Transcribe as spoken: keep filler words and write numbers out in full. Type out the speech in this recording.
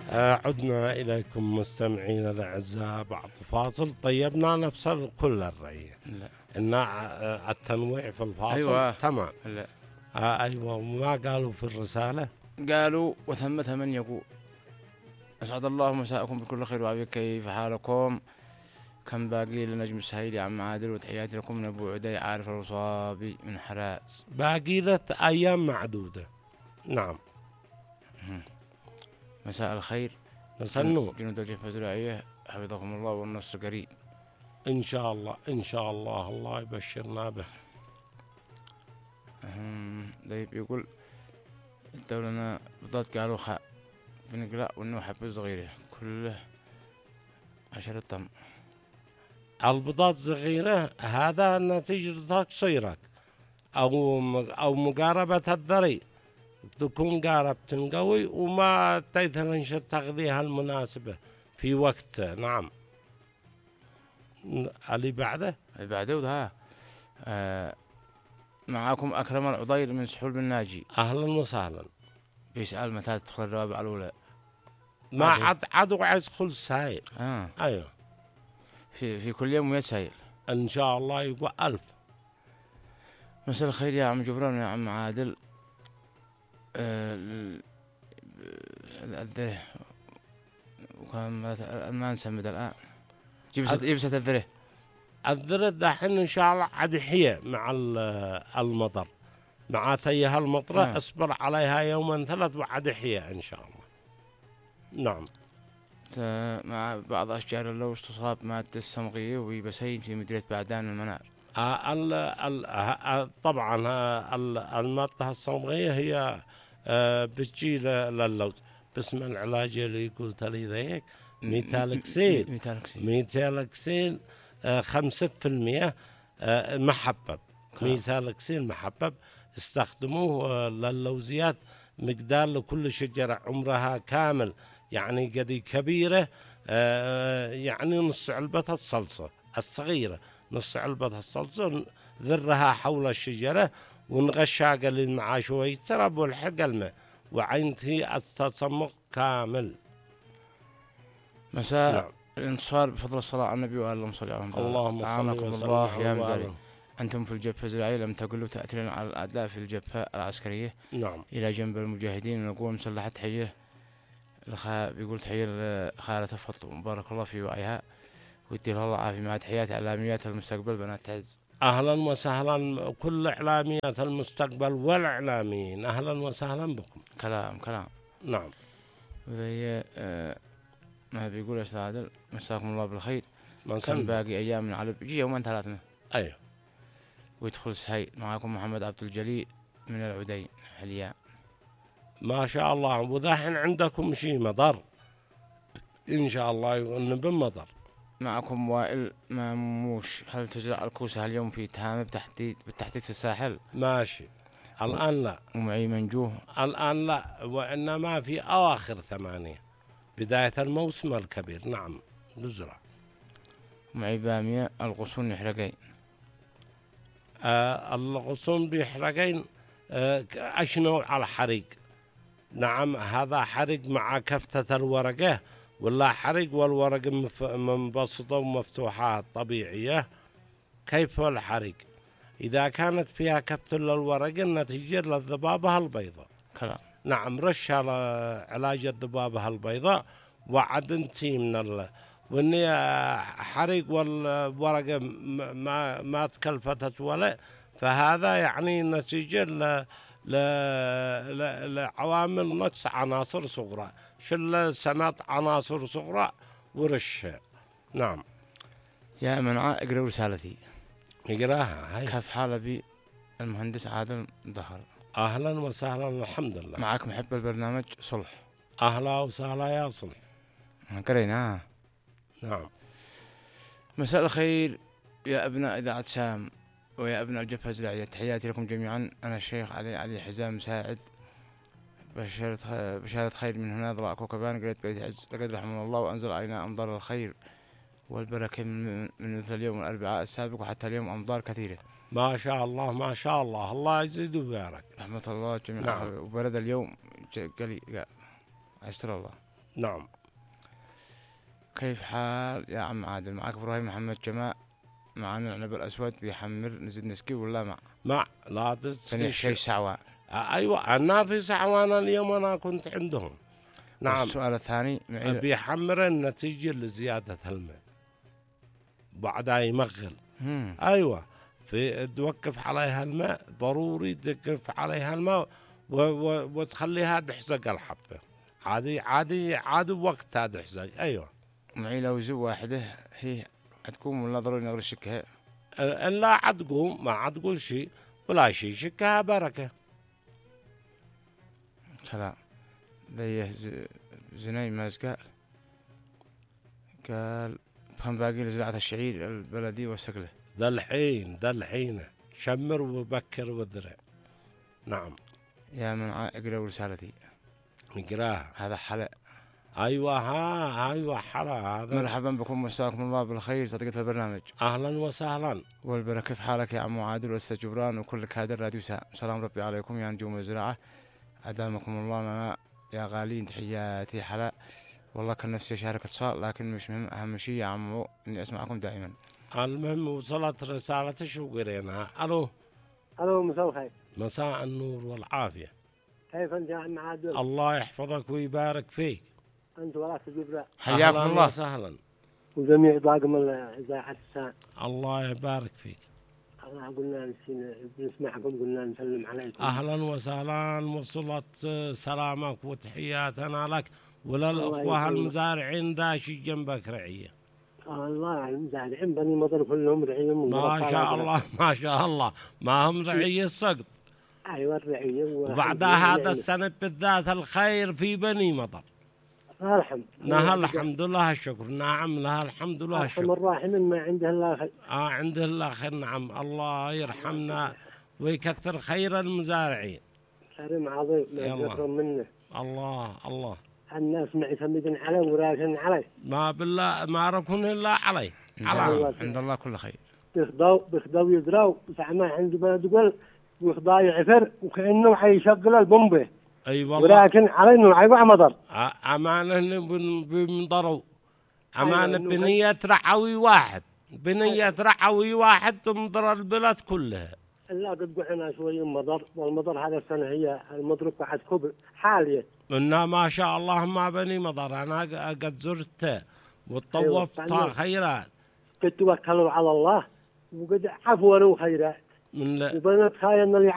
آه عدنا إليكم مستمعين الأعزاء بعد فاصل. طيبنا نفس كل الرأي. لا إن آه التنويع في الفاصل. أيوة. تمام. لا آه أيوة. وما قالوا في الرسالة؟ قالوا وثمة من يقول: أسعد الله مساءكم بكل خير وعافية، كيف حالكم؟ كم باقي لنجم السهيل يا عم عادل، وتحياتي لكم من أبو عدي عارف الوصابي من حراس. باقي له أيام معدودة. نعم. مساء الخير، مساء النور. جنود الجبهة الزراعية حفظكم الله والنصر قريب إن شاء الله إن شاء الله، الله يبشرنا به. طيب يقول الدولة بالضبط قالوا خاء بنقلع وإنه حبة صغيرة كله عشرة طن. البضات صغيرة هذا نتيجة تقصيرك أو أو مقاربة الذري، تكون قارب تنقوي وما تنشر تغذيها المناسبة في وقت. نعم. اللي بعده اللي بعده ده آه معاكم أكرم العضير من سحول بن ناجي. أهلا وسهلا. بيسأل متى تدخل الرابعة الأولى. ما عاد عاد عايز يدخل سايل. آه. أيوه في في كل يوم يسايل إن شاء الله يقول ألف. مساء الخير يا عم جبران يا عم عادل. آه الذره وكان ما نسمد الآن جبست يبست الذره. الذرة دحين إن شاء الله عاد يحيى مع المطر، مع تيها المطرة. آه. أصبر عليها يوما ثلاث وعاد يحيى إن شاء الله. نعم. مع بعض أشجار اللوز تصاب مادة الصمغية ويبسين في مدينة بعدان المنار. آه ال ال طبعا المادة الصمغية هي آه بتجي للوز باسم العلاج اللي قلت لي ذيك ميتالكسيل. ميتالكسيل ميتالكسيل آه خمسة في المية آه محبب. ميتالكسيل محبب استخدموه للوزيات مقدار لكل شجرة عمرها كامل، يعني قد كبيرة آه يعني نص علبة الصلصة الصغيرة، نص علبة الصلصة ذرها حول الشجرة ونغشها قليل معها شوية تراب والحق الماء وعينتي التصمغ كامل. مساء نعم. الانتصار بفضل الصلاة على النبي وآله صلى الله عليه وسلم. اللهم صل وسلم الله يا مزاري. أنتم في الجبهة الزراعية لم تقلوا تأثيرا على الأعداء في الجبهة العسكرية. نعم. إلى جنب المجاهدين من القوى المسلحة. تحية الخاء بيقول تحية لخالة فضل مبارك الله في وعيها ويدي الله العافية مع تحيات إعلاميات المستقبل بنات عز. أهلا وسهلا كل إعلاميات المستقبل والإعلاميين، أهلا وسهلا بكم. كلام كلام. نعم. وذي آه ما بيقول أستاذ عادل مساكم الله بالخير. كان باقي أيام من على بيجي يومين ثلاثة. أيوه. ويدخل سهيل. معكم محمد عبد الجليل من العدين حليا. ما شاء الله. وذاحين عندكم شيء مطر إن شاء الله يقولن بالمطر. معكم وائل ماموش. هل تزرع الكوسة اليوم في تهامة بالتحديد بالتحديد في الساحل؟ ماشي. الآن لا. ومعي منجوه. الآن لا، وإنما في أواخر ثمانية بداية الموسم الكبير. نعم نزرع. معي بامية. الغصون يحرقين. آه الغصون بيحرقين. آه أشنو على حريق. نعم هذا حرق مع كفتة الورقة ولا حرق والورق منبسطة ومفتوحة طبيعية. كيف الحرق؟ إذا كانت فيها كفتة للورق النتيجة للذبابة البيضاء. كلام. نعم رش على علاج الذبابة البيضاء وعد انتي من ال وإني حرق والورقة ما ما تكلفتت ولا، فهذا يعني نتيجة ل لعوامل نقص عناصر صغرى. شل سمات عناصر صغرى ورشها. نعم. يا منعاء اقرأ رسالتي. اقراها. هاي. كيف حال بي المهندس عادل ظهر. أهلا وسهلا. الحمد لله. معك محب البرنامج صلح. أهلا وسهلا يا صلح. قرينا. نعم. مساء الخير يا أبناء إذاعة سام ويا أبناء الجبهة الزراعية. تحياتي لكم جميعا. أنا الشيخ علي علي حزام مساعد بشارة بشارة خير من هنا ضراء كوكبان قريت بيت عز لقد رحمه الله وأنزل علينا أمطار الخير والبركة من, من مثل اليوم الأربعاء السابق وحتى اليوم أمطار كثيرة. ما شاء الله ما شاء الله. الله يزيد ويبارك. رحمة الله جميعا. نعم. وبرد اليوم قلي عشر الله. نعم. كيف حال يا عم عادل؟ معك إبراهيم محمد جماع، معنا العنب الأسود بيحمر، نزيد نسقي ولا مع؟ مع لا ثاني تسقي شيء سعوان. آه أيوة أنا في سعوان اليوم أنا كنت عندهم. نعم. السؤال الثاني معي بيحمر النتيجة لزيادة الماء بعدها يمغل. مم. أيوة في توقف عليها الماء، ضروري توقف عليها الماء و و وتخليها تحزق الحبة. عادي عادي عادي وقتها تحزق. أيوة. معي لو زو واحدة هي هتقوم ولا ضروري نغري شكها؟ لا عتقوم ما عتقول شيء ولا شيء، شكها بركة. سلام. ذي زناي ماز قال قال فهم باقي لزراعة الشعير البلدي وسقله. ذا الحين ذا الحين شمر وبكر وذرع. نعم. يا من اقرأ رسالتي. نقراها. هذا حلق. ايوه ها ايوه حلا هذا. مرحبا بكم، مساكم الله بالخير صديقة البرنامج. اهلا وسهلا. والبركة. كيف حالك يا عمو عادل والاستاذ جبران وكل كادر راديو سام؟ سلام ربي عليكم يا نجوم الزراعة، ادامكم الله لنا يا غالين. تحياتي حلا. والله كان نفسي اشارك اتصال لكن مش مهم، اهم شيء يا عمو اني اسمعكم دائما. المهم وصلت رسالتك وقريناها. الو. الو مساء الخير. مساء النور والعافية. كيف انت يا عم عادل؟ الله يحفظك ويبارك فيك. انت وراك جبران. حياكم أهلاً الله وسهلا. وجميع طاقم الاذاعه الساعه. الله يبارك فيك. الله قلنا نسينا نسمعكم، قلنا نسلم عليكم. اهلا وسهلا، وصلت سلامك وتحياتنا لك وللاخوه المزارعين داشي جنبك رعيه. الله المزارعين بني مطر كلهم رعيه. ما شاء الله ما شاء الله، ما هم رعيه السقط. ايوه الرعيه. وبعدها هذا السنه بالذات الخير في بني مطر. الحمد لها الحمد لله الشكر. نعم لها الحمد لله الشكر. ارحم الراحمين ما عنده الله خير. اه عنده الله خير. نعم الله يرحمنا ويكثر خير المزارعين. كريم عظيم ما يكثر منه. الله الله. الناس معتمدين عليه وراكن عليه. ما بالله ما ركن الا عليه. على عند الله كل خير. بيخضوا بيخضوا يدروا زعما عندما تقول بيخضوا يعفر وكأنه حيشغل البومبه. اي أيوة والله. ولكن علينا نعيب مطر. امانه بمطروا. امانه بنيه رعوي واحد، بنيه رعوي واحد تمطر البلد كلها. لا قد قعنا شوي مطر، والمطر هذا السنه هي المطر بعد كبر حاليا. إنه ما شاء الله ما بني مطر. انا قد زرته وطوفت أيوة. خيرات. قد توكلوا على الله وقد عفوا وخيرات. من لا. وبنتخيل